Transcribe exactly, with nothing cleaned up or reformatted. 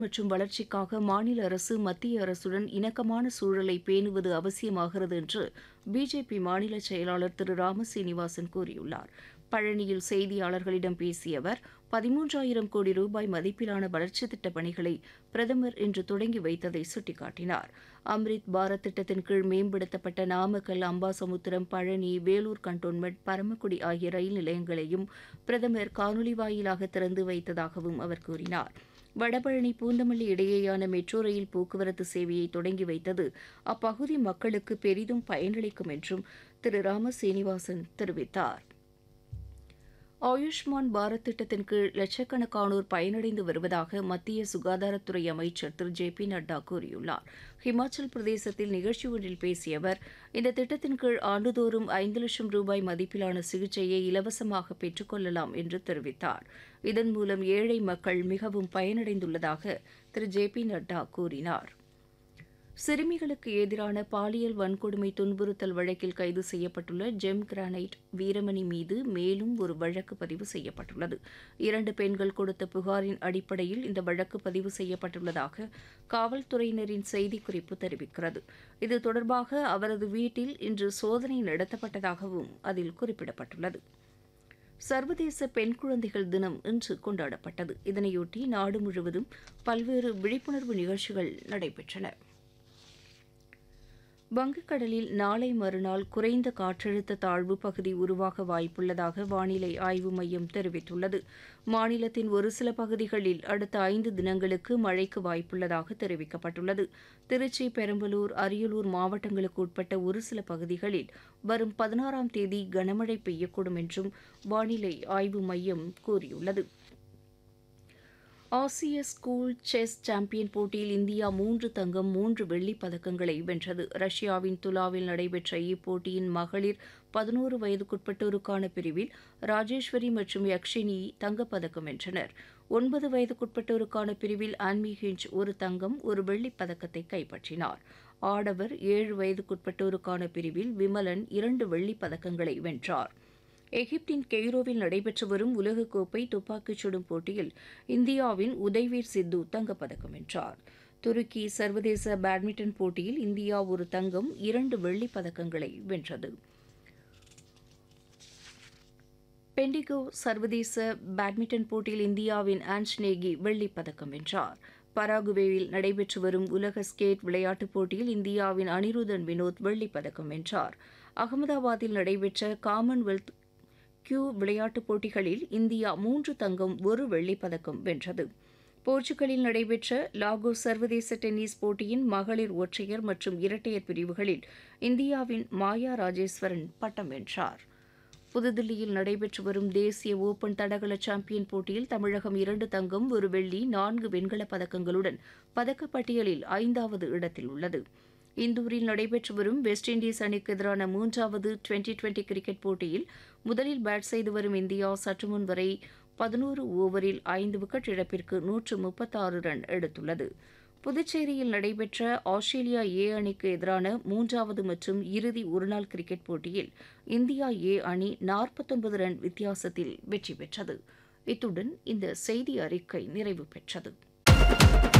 மற்றும் வளர்ச்சிக்காக மாநில அரசு மத்திய அரசுடன் இணக்கமான சூழலை பேணுவது அவசியமாகிறது என்று பிஜேபி மாநில செயலாளர் திரு ராமசீனிவாசன் கூறியுள்ளார். பழனியில் செய்தியாளர்களிடம் பேசிய அவர், பதிமூன்றாயிரம் கோடி ரூபாய் மதிப்பிலான வளர்ச்சித் திட்டப் பணிகளை பிரதமர் இன்று தொடங்கி வைத்ததை சுட்டிக்காட்டினார். அம்ரித் பாரத் திட்டத்தின் கீழ் மேம்படுத்தப்பட்ட நாமக்கல், அம்பாசமுத்திரம், பழனி, வேலூர் கண்டோன்மெண்ட், பரமக்குடி ஆகிய ரயில் நிலையங்களையும் பிரதமர் காணொலி வாயிலாக திறந்து வைத்ததாகவும் அவர் கூறினார். வடபழனி பூந்தமல்லி இடையேயான மெட்ரோ ரயில் போக்குவரத்து சேவையை தொடங்கி வைத்தது அப்பகுதி மக்களுக்கு பெரிதும் பயனளிக்கும் என்றும் திரு ராமசீனிவாசன் தெரிவித்தார். ஆயுஷ்மான் பாரத் திட்டத்தின் கீழ் லட்சக்கணக்கானோர் பயனடைந்து வருவதாக மத்திய சுகாதாரத்துறை அமைச்சர் திரு ஜே பி நட்டா கூறியுள்ளார். ஹிமாச்சல் பிரதேசத்தில் நிகழ்ச்சி ஒன்றில் பேசிய அவர், இந்த திட்டத்தின் கீழ் ஆண்டுதோறும் ஐந்து லட்சம் ரூபாய் மதிப்பிலான சிகிச்சையை இலவசமாக பெற்றுக் கொள்ளலாம் என்று தெரிவித்தார். இதன் மூலம் ஏழை மக்கள் மிகவும் பயனடைந்துள்ளதாக திரு ஜே பி நட்டா கூறினார். சிறுமிகளுக்கு எதிரான பாலியல் வன்கொடுமை துன்புறுத்தல் வழக்கில் கைது செய்யப்பட்டுள்ள ஜெம் கிரானைட் வீரமணி மீது மேலும் ஒரு வழக்கு பதிவு செய்யப்பட்டுள்ளது. இரண்டு பெண்கள் கொடுத்த புகாரின் அடிப்படையில் இந்த வழக்கு பதிவு செய்யப்பட்டுள்ளதாக காவல்துறையினரின் செய்திக்குறிப்பு தெரிவிக்கிறது. இது தொடர்பாக அவரது வீட்டில் இன்று சோதனை நடத்தப்பட்டதாகவும் அதில் குறிப்பிடப்பட்டுள்ளது. சர்வதேச பெண் குழந்தைகள் தினம் இன்று கொண்டாடப்பட்டது. இதனையொட்டி நாடு முழுவதும் பல்வேறு விழிப்புணர்வு நிகழ்ச்சிகள் நடைபெற்றன. வங்கக்கடலில் நாளை மறுநாள் குறைந்த காற்றழுத்த தாழ்வு பகுதி உருவாக வாய்ப்புள்ளதாக வானிலை ஆய்வு மையம் தெரிவித்துள்ளது. மாநிலத்தின் ஒரு சில பகுதிகளில் அடுத்த ஐந்து தினங்களுக்கு மழைக்கு வாய்ப்புள்ளதாக தெரிவிக்கப்பட்டுள்ளது. திருச்சி, பெரம்பலூர், அரியலூர் மாவட்டங்களுக்கு உட்பட்ட ஒரு சில பகுதிகளில் வரும் பதினாறாம் தேதி கனமழை பெய்யக்கூடும் என்றும் வானிலை ஆய்வு மையம் கூறியுள்ளது. ஆசிய ஸ்கூல் செஸ் சாம்பியன் போட்டியில் இந்தியா மூன்று தங்கம், மூன்று வெள்ளிப் பதக்கங்களை வென்றது. ரஷ்யாவின் துலாவில் நடைபெற்ற இப்போட்டியின் மகளிர் பதினோரு வயதுக்குட்பட்டோருக்கான பிரிவில் ராஜேஸ்வரி மற்றும் யக்ஷினி தங்கப்பதக்கம் வென்றனர். ஒன்பது வயதுக்குட்பட்டோருக்கான பிரிவில் ஆன்மி ஹிஞ்ச் ஒரு தங்கம், ஒரு வெள்ளிப் பதக்கத்தை கைப்பற்றினார். ஆடவர் ஏழு வயதுக்குட்பட்டோருக்கான பிரிவில் விமலன் இரண்டு வெள்ளிப் பதக்கங்களை வென்றார். எகிப்தின் கெய்ரோவில் நடைபெற்று வரும் உலகக்கோப்பை துப்பாக்கிச் சுடும் போட்டியில் இந்தியாவின் உதய்வீர் சித்து தங்கப்பதக்கம் வென்றார். துருக்கி சர்வதேச பேட்மிண்டன் போட்டியில் இந்தியா ஒரு தங்கம், இரண்டு வெள்ளிப் பதக்கங்களை வென்றது. பெண்டிகோ சர்வதேச பேட்மிண்டன் போட்டியில் இந்தியாவின் ஆன்ஸ்நேகி வெள்ளிப் பதக்கம் வென்றார். பராகுவேயில் நடைபெற்று வரும் உலக ஸ்கேட் விளையாட்டுப் போட்டியில் இந்தியாவின் அனிருதன் வினோத் வெள்ளிப் பதக்கம் வென்றார். அகமதாபாத்தில் நடைபெற்ற காமன்வெல்த் கியூ விளையாட்டுப் போட்டிகளில் இந்தியா மூன்று தங்கம், ஒரு வெள்ளிப் பதக்கம் வென்றது. போர்ச்சுகலில் நடைபெற்ற லாகோஸ் சர்வதேச டென்னிஸ் போட்டியின் மகளிர் ஒற்றையர் மற்றும் இரட்டையர் பிரிவுகளில் இந்தியாவின் மாயா ராஜேஸ்வரன் பட்டம் வென்றார். புதுதில்லியில் நடைபெற்று வரும் தேசிய ஓபன் தடகள சாம்பியன் போட்டியில் தமிழகம் இரண்டு தங்கம், ஒரு வெள்ளி, நான்கு வெண்கலப் பதக்கங்களுடன் பதக்கப்பட்டியலில் ஐந்தாவது இடத்தில் உள்ளது. இந்தூரில் நடைபெற்று வரும் வெஸ்ட் இண்டீஸ் அணிக்கு எதிரான மூன்றாவது டுவெண்டி டுவெண்டி கிரிக்கெட் போட்டியில் முதலில் பேட் செய்து வரும் இந்தியா சற்றுமுன் வரை பதினோரு ஓவரில் ஐந்து விக்கெட் இழப்பிற்கு நூற்று முப்பத்தாறு ரன் எடுத்துள்ளது. புதுச்சேரியில் நடைபெற்ற ஆஸ்திரேலியா ஏ அணிக்கு எதிரான மூன்றாவது மற்றும் இறுதி ஒருநாள் கிரிக்கெட் போட்டியில் இந்தியா ஏ அணி நாற்பத்தொன்பது ரன் வித்தியாசத்தில் வெற்றி பெற்றது. இத்துடன் இந்த செய்தி அறிக்கை நிறைவு பெற்றது.